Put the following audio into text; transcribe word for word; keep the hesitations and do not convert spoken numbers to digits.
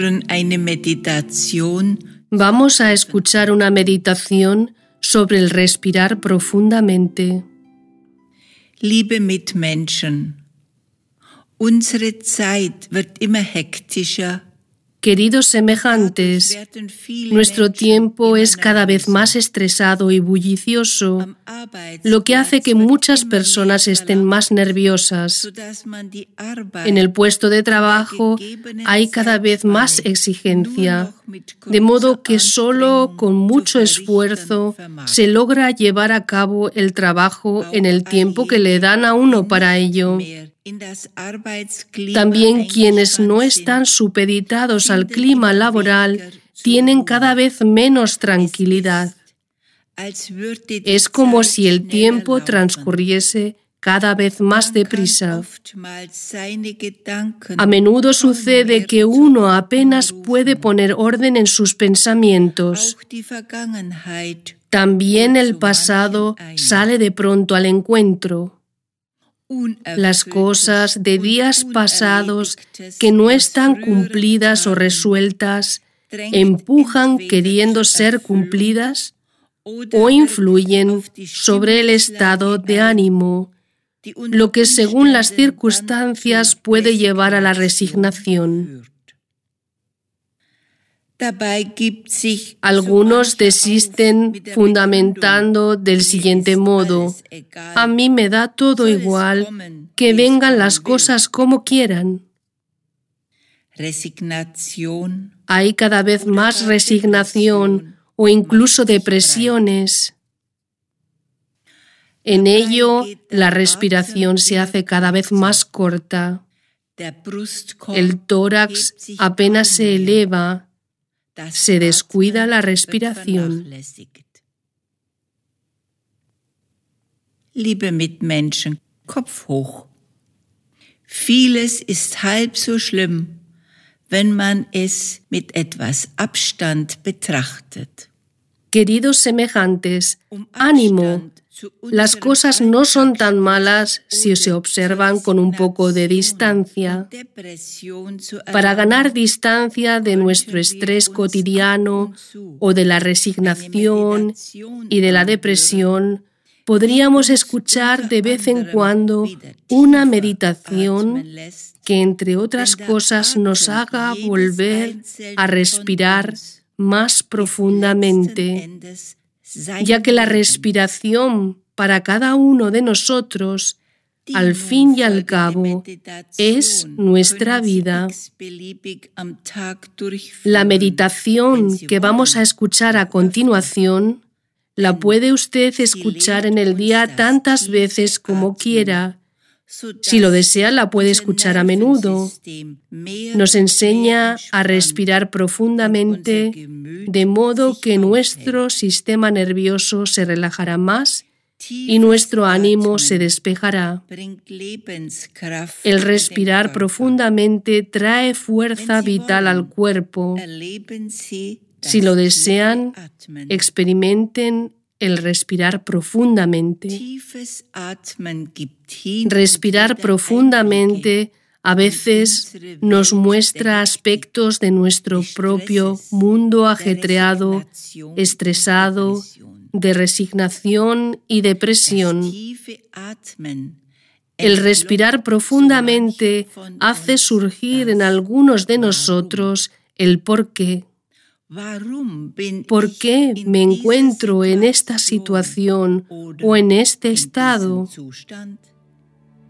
Vamos a escuchar una meditación sobre el respirar profundamente. Liebe Mitmenschen, unsere Zeit wird immer hektischer. Queridos semejantes, nuestro tiempo es cada vez más estresado y bullicioso, lo que hace que muchas personas estén más nerviosas. En el puesto de trabajo hay cada vez más exigencia, de modo que solo con mucho esfuerzo se logra llevar a cabo el trabajo en el tiempo que le dan a uno para ello. También quienes no están supeditados al clima laboral tienen cada vez menos tranquilidad. Es como si el tiempo transcurriese cada vez más deprisa. A menudo sucede que uno apenas puede poner orden en sus pensamientos. También el pasado sale de pronto al encuentro. Las cosas de días pasados que no están cumplidas o resueltas empujan queriendo ser cumplidas o influyen sobre el estado de ánimo, lo que según las circunstancias puede llevar a la resignación. Algunos desisten fundamentando del siguiente modo: a mí me da todo igual, que vengan las cosas como quieran. Hay cada vez más resignación o incluso depresiones. En ello, la respiración se hace cada vez más corta. El tórax apenas se eleva. Se descuida la respiración. Liebe Mitmenschen, Kopf hoch. Vieles ist halb so schlimm, wenn man es mit etwas Abstand betrachtet. Queridos semejantes, ánimo. Las cosas no son tan malas si se observan con un poco de distancia. Para ganar distancia de nuestro estrés cotidiano o de la resignación y de la depresión, podríamos escuchar de vez en cuando una meditación que, entre otras cosas, nos haga volver a respirar más profundamente, ya que la respiración para cada uno de nosotros, al fin y al cabo, es nuestra vida. La meditación que vamos a escuchar a continuación la puede usted escuchar en el día tantas veces como quiera. Si lo desea, la puede escuchar a menudo. Nos enseña a respirar profundamente, de modo que nuestro sistema nervioso se relajará más y nuestro ánimo se despejará. El respirar profundamente trae fuerza vital al cuerpo. Si lo desean, experimenten el respirar profundamente. Respirar profundamente a veces nos muestra aspectos de nuestro propio mundo ajetreado, estresado, de resignación y depresión. El respirar profundamente hace surgir en algunos de nosotros el porqué. ¿Por qué me encuentro en esta situación o en este estado?